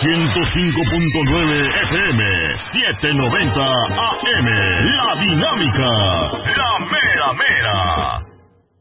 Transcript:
105.9 FM, 790 AM. La Dinámica, la mera mera.